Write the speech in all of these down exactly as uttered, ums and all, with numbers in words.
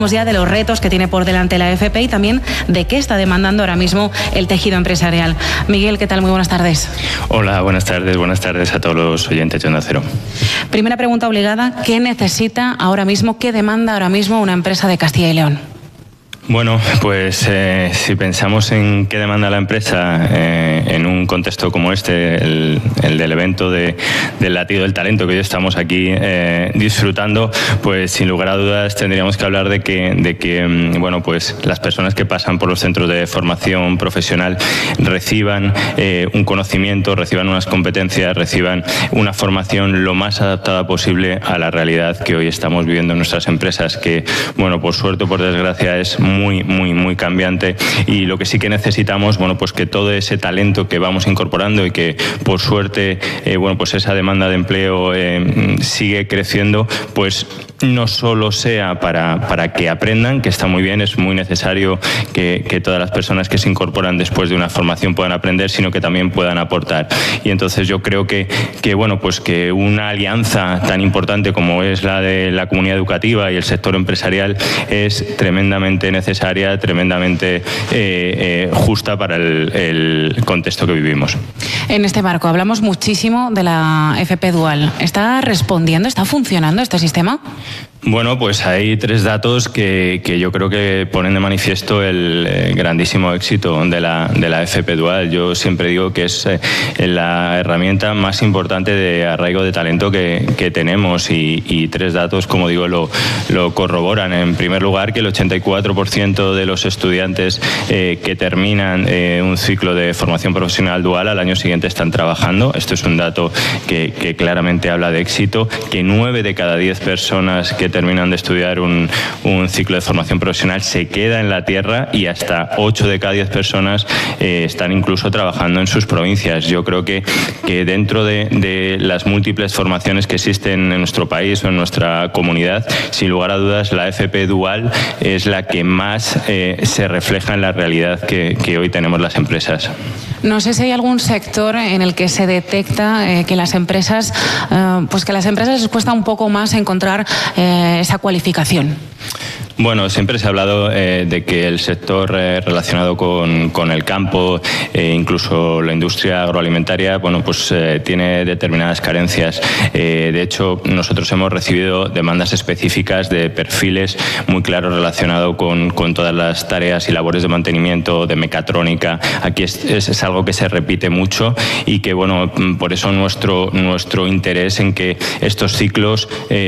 ya de los retos que tiene por delante la F P y también de qué está demandando ahora mismo el tejido empresarial. Miguel, ¿qué tal? Muy buenas tardes. Hola, buenas tardes. Buenas tardes a todos los oyentes de Onda Cero. Primera pregunta obligada, ¿qué necesita ahora mismo, qué demanda ahora mismo una empresa de Castilla y León? Bueno, pues eh, si pensamos en qué demanda la empresa eh, en un contexto como este, el, el del evento de, del latido del talento que hoy estamos aquí eh, disfrutando, pues sin lugar a dudas tendríamos que hablar de que, de que bueno, pues las personas que pasan por los centros de formación profesional reciban eh, un conocimiento, reciban unas competencias, reciban una formación lo más adaptada posible a la realidad que hoy estamos viviendo en nuestras empresas, que, bueno, por suerte o por desgracia es muy muy, muy, muy cambiante, y lo que sí que necesitamos, bueno, pues que todo ese talento que vamos incorporando y que por suerte, eh, bueno, pues esa demanda de empleo eh, sigue creciendo, pues no solo sea para, para que aprendan, que está muy bien, es muy necesario que, que todas las personas que se incorporan después de una formación puedan aprender, sino que también puedan aportar. Y entonces yo creo que, que bueno, pues que una alianza tan importante como es la de la comunidad educativa y el sector empresarial es tremendamente necesaria, tremendamente eh, eh, justa para el, el contexto que vivimos. En este marco hablamos muchísimo de la F P Dual. ¿Está respondiendo, está funcionando este sistema? Bueno, pues hay tres datos que, que yo creo que ponen de manifiesto el eh, grandísimo éxito de la, de la F P Dual. Yo siempre digo que es eh, la herramienta más importante de arraigo de talento que, que tenemos, y, y tres datos, como digo, lo, lo corroboran. En primer lugar, que el ochenta y cuatro por ciento de los estudiantes eh, que terminan eh, un ciclo de formación profesional dual al año siguiente están trabajando. Esto es un dato que, que claramente habla de éxito, que nueve de cada diez personas que terminan de estudiar un, un ciclo de formación profesional se queda en la tierra, y hasta ocho de cada diez personas eh, están incluso trabajando en sus provincias. Yo creo que, que dentro de, de las múltiples formaciones que existen en nuestro país o en nuestra comunidad, sin lugar a dudas la F P Dual es la que más eh, se refleja en la realidad que, que hoy tenemos las empresas. No sé si hay algún sector en el que se detecta eh, que las empresas, eh, pues que a las empresas les cuesta un poco más encontrar eh, esa cualificación. Bueno, siempre se ha hablado eh, de que el sector eh, relacionado con, con el campo, eh, incluso la industria agroalimentaria, bueno, pues eh, tiene determinadas carencias. Eh, de hecho, nosotros hemos recibido demandas específicas de perfiles muy claros relacionados con, con todas las tareas y labores de mantenimiento, de mecatrónica. Aquí es, es, es algo que se repite mucho, y que, bueno, por eso nuestro, nuestro interés en que estos ciclos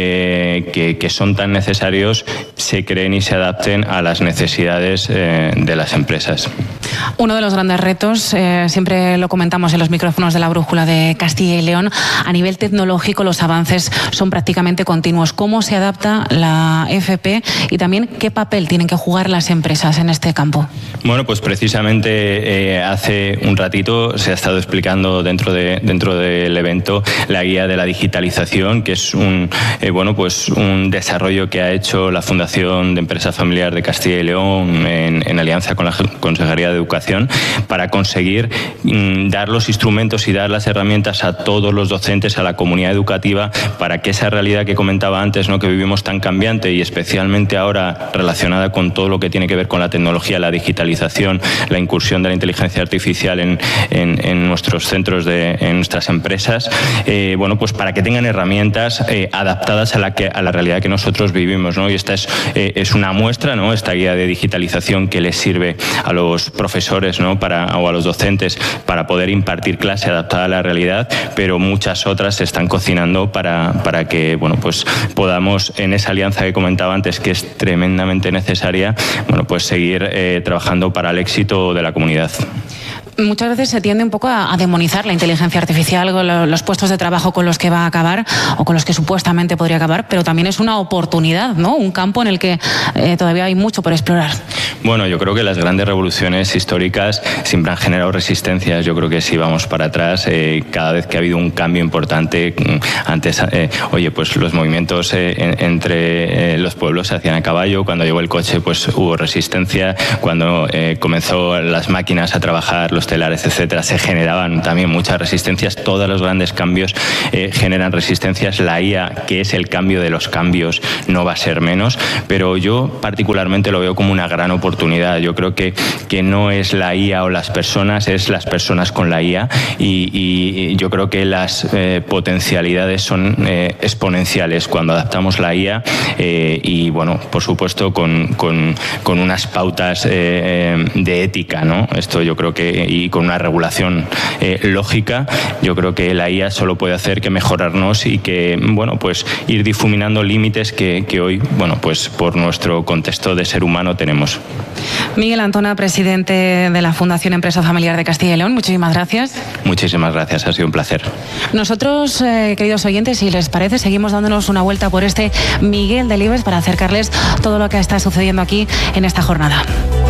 eh, que, que son tan necesarios se creen y se adapten a las necesidades eh, de las empresas. Uno de los grandes retos, eh, siempre lo comentamos en los micrófonos de la Brújula de Castilla y León, a nivel tecnológico los avances son prácticamente continuos. ¿Cómo se adapta la F P y también qué papel tienen que jugar las empresas en este campo? Bueno, pues precisamente eh, hace un ratito se ha estado explicando dentro, de, dentro del evento la guía de la digitalización, que es un, eh, bueno, pues un desarrollo que ha hecho la Fundación de Empresa Familiar de Castilla y León en, en alianza con la Consejería de Educación, para conseguir mm, dar los instrumentos y dar las herramientas a todos los docentes, a la comunidad educativa, para que esa realidad que comentaba antes, ¿no?, que vivimos tan cambiante, y especialmente ahora relacionada con todo lo que tiene que ver con la tecnología, la digitalización, la incursión de la inteligencia artificial en, en, en nuestros centros, de, en nuestras empresas, eh, bueno, pues para que tengan herramientas eh, adaptadas a la, que, a la realidad que nosotros vivimos, ¿no? Y esta es, eh, es una muestra, ¿no?, esta guía de digitalización que les sirve a los profesores, ¿no?, para, o a los docentes, para poder impartir clase adaptada a la realidad, pero muchas otras se están cocinando para, para que, bueno, pues podamos, en esa alianza que comentaba antes, que es tremendamente necesaria, bueno, pues seguir eh, trabajando para el éxito de la comunidad. Muchas veces se tiende un poco a, a demonizar la inteligencia artificial, los puestos de trabajo con los que va a acabar o con los que supuestamente podría acabar, pero también es una oportunidad, ¿no?, un campo en el que eh, todavía hay mucho por explorar. Bueno, yo creo que las grandes revoluciones históricas siempre han generado resistencias. Yo creo que si vamos para atrás, eh, cada vez que ha habido un cambio importante, antes, eh, oye, pues los movimientos eh, en, entre eh, los pueblos se hacían a caballo. Cuando llegó el coche, pues hubo resistencia. Cuando eh, comenzó las máquinas a trabajar, los telares, etcétera, se generaban también muchas resistencias. Todos los grandes cambios eh, generan resistencias. La I A, que es el cambio de los cambios, no va a ser menos, pero yo particularmente lo veo como una gran oportunidad. Yo creo que, que no es la I A o las personas, es las personas con la I A, y, y yo creo que las eh, potencialidades son eh, exponenciales cuando adaptamos la I A eh, y, bueno, por supuesto con, con, con unas pautas eh, de ética, ¿no? Esto yo creo que, y con una regulación eh, lógica, yo creo que la I A solo puede hacer que mejorarnos y que, bueno, pues ir difuminando límites que, que hoy, bueno, pues por nuestro contexto de ser humano tenemos. Miguel Antona, presidente de la Fundación Empresa Familiar de Castilla y León, muchísimas gracias. Muchísimas gracias, ha sido un placer. Nosotros, eh, queridos oyentes, si les parece, seguimos dándonos una vuelta por este Miguel Delibes para acercarles todo lo que está sucediendo aquí en esta jornada.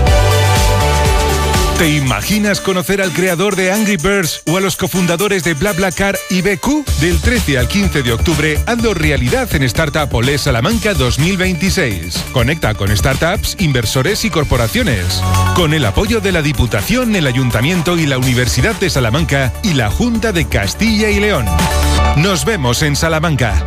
¿Te imaginas conocer al creador de Angry Birds o a los cofundadores de BlaBlaCar y B Q? Del trece al quince de octubre, hazlo realidad en Startup Olé Salamanca dos mil veintiséis. Conecta con startups, inversores y corporaciones. Con el apoyo de la Diputación, el Ayuntamiento y la Universidad de Salamanca y la Junta de Castilla y León. Nos vemos en Salamanca.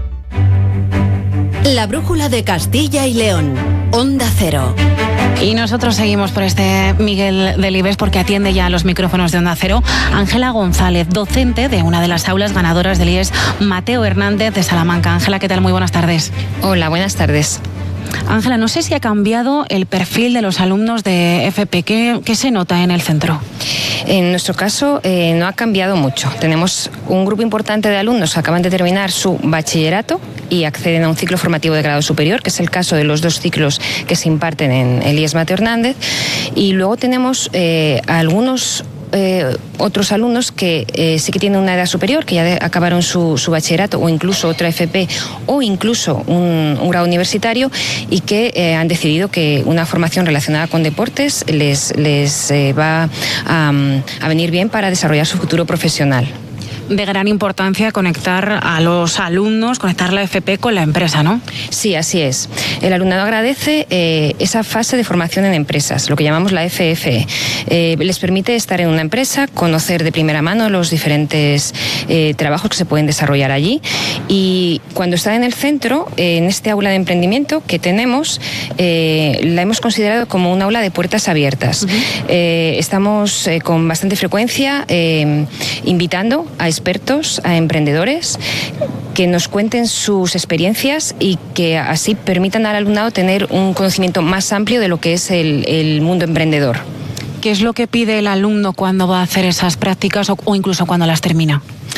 La brújula de Castilla y León. Onda Cero. Y nosotros seguimos por este Miguel Delibes porque atiende ya a los micrófonos de Onda Cero Ángela González, docente de una de las aulas ganadoras del I E S Mateo Hernández de Salamanca. Ángela, ¿qué tal? Muy buenas tardes. Hola, buenas tardes. Ángela, no sé si ha cambiado el perfil de los alumnos de F P. ¿Qué, qué se nota en el centro? En nuestro caso eh, no ha cambiado mucho. Tenemos un grupo importante de alumnos que acaban de terminar su bachillerato y acceden a un ciclo formativo de grado superior, que es el caso de los dos ciclos que se imparten en el I E S Mateo Hernández. Y luego tenemos eh, algunos Eh, otros alumnos que eh, sí que tienen una edad superior, que ya de, acabaron su, su bachillerato o incluso otra F P o incluso un, un grado universitario y que eh, han decidido que una formación relacionada con deportes les, les eh, va a, a venir bien para desarrollar su futuro profesional. De gran importancia conectar a los alumnos, conectar la F P con la empresa, ¿no? Sí, así es. El alumnado agradece eh, esa fase de formación en empresas, lo que llamamos la F F E. Eh, les permite estar en una empresa, conocer de primera mano los diferentes eh, trabajos que se pueden desarrollar allí, y cuando están en el centro, eh, en este aula de emprendimiento que tenemos, eh, la hemos considerado como un aula de puertas abiertas. Uh-huh. Eh, estamos eh, con bastante frecuencia eh, invitando a expertos, a emprendedores, que nos cuenten sus experiencias y que así permitan al alumnado tener un conocimiento más amplio de lo que es el, el mundo emprendedor. ¿Qué es lo que pide el alumno cuando va a hacer esas prácticas o, o incluso cuando las termina?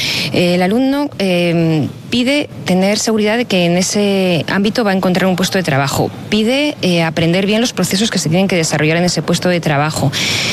El alumno eh, pide tener seguridad de que en ese ámbito va a encontrar un puesto de trabajo. Pide eh, aprender bien los procesos que se tienen que desarrollar en ese puesto de trabajo.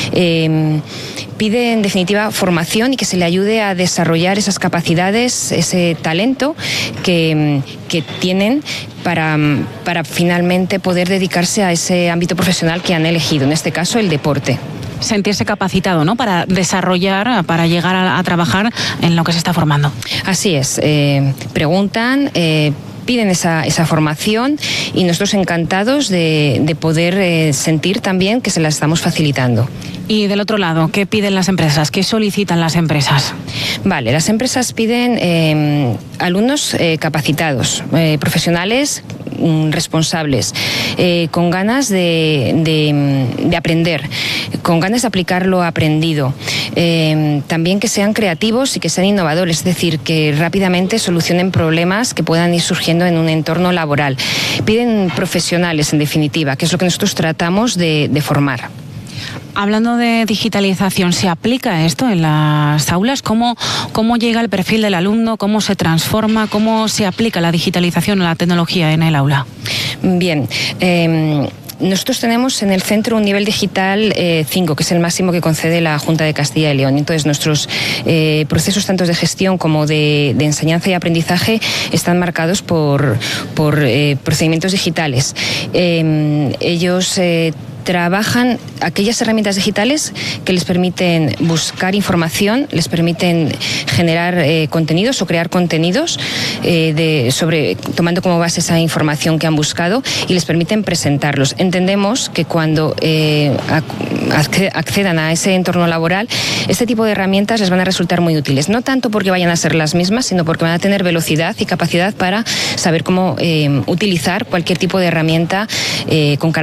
Eh, pide, en definitiva, formación y que se le ayude a desarrollar esas capacidades, ese talento que, que tienen para, para finalmente poder dedicarse a ese ámbito profesional que han elegido, en este caso el deporte. Sentirse capacitado, ¿no?, para desarrollar, para llegar a, a trabajar en lo que se está formando. Así es. Eh, preguntan, eh, piden esa, esa formación y nosotros encantados de, de poder eh, sentir también que se la estamos facilitando. Y del otro lado, ¿qué piden las empresas? ¿Qué solicitan las empresas? Vale, las empresas piden eh, alumnos eh, capacitados, eh, profesionales mm, responsables, eh, con ganas de, de, de aprender, con ganas de aplicar lo aprendido. Eh, también que sean creativos y que sean innovadores, es decir, que rápidamente solucionen problemas que puedan ir surgiendo en un entorno laboral. Piden profesionales, en definitiva, que es lo que nosotros tratamos de, de formar. Hablando de digitalización, ¿se aplica esto en las aulas? ¿Cómo, cómo llega el perfil del alumno? ¿Cómo se transforma? ¿Cómo se aplica la digitalización o la tecnología en el aula? Bien, eh, nosotros tenemos en el centro un nivel digital eh, cinco, que es el máximo que concede la Junta de Castilla y León. Entonces, nuestros eh, procesos tanto de gestión como de, de enseñanza y aprendizaje están marcados por, por eh, procedimientos digitales. Eh, ellos... Eh, trabajan aquellas herramientas digitales que les permiten buscar información, les permiten generar eh, contenidos o crear contenidos eh, de, sobre, tomando como base esa información que han buscado y les permiten presentarlos. Entendemos que cuando eh, accedan a ese entorno laboral, este tipo de herramientas les van a resultar muy útiles. No tanto porque vayan a ser las mismas, sino porque van a tener velocidad y capacidad para saber cómo eh, utilizar cualquier tipo de herramienta eh, con carácter